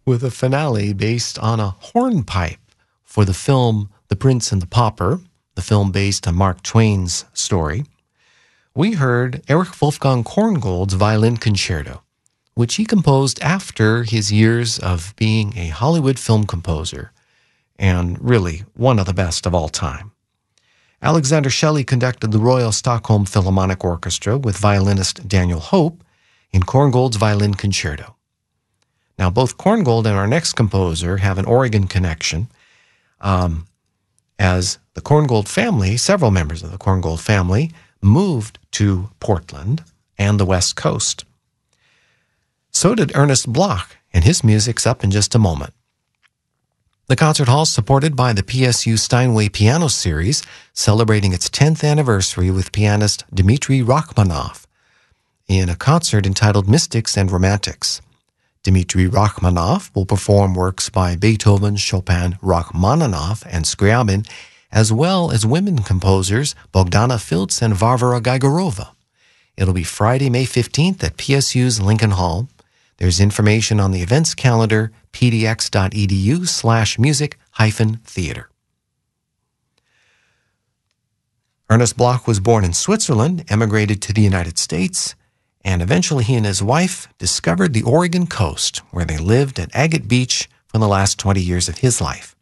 with a finale based on a hornpipe for the film The Prince and the Pauper, the film based on Mark Twain's story. We heard Erich Wolfgang Korngold's Violin Concerto, which he composed after his years of being a Hollywood film composer, and really one of the best of all time. Alexander Shelley conducted the Royal Stockholm Philharmonic Orchestra with violinist Daniel Hope in Korngold's Violin Concerto. Now, both Korngold and our next composer have an Oregon connection, as the Korngold family, several members of the Korngold family, moved to Portland and the West Coast. So did Ernest Bloch, and his music's up in just a moment. The concert hall is supported by the PSU Steinway Piano Series, celebrating its 10th anniversary with pianist Dmitry Rachmaninoff in a concert entitled Mystics and Romantics. Dmitry Rachmaninoff will perform works by Beethoven, Chopin, Rachmaninoff, and Scriabin, as well as women composers Bogdana Filtz and Varvara Gygorova. It'll be Friday, May 15th at PSU's Lincoln Hall. There's information on the events calendar, pdx.edu/music-theater. Ernest Bloch was born in Switzerland, emigrated to the United States, and eventually he and his wife discovered the Oregon coast, where they lived at Agate Beach for the last 20 years of his life.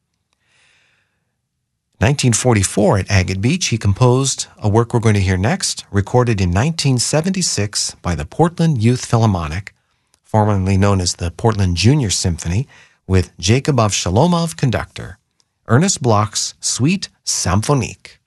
1944 at Agate Beach, he composed a work we're going to hear next, recorded in 1976 by the Portland Youth Philharmonic, formerly known as the Portland Junior Symphony, with Jacob Avshalomov conductor, Ernest Bloch's Suite Symphonique.